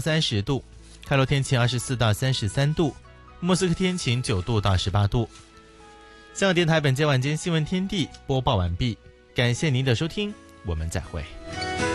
30度，开罗天晴24到33度，莫斯科天晴9度到18度。香港电台本节晚间新闻天地播报完毕，感谢您的收听，我们再会。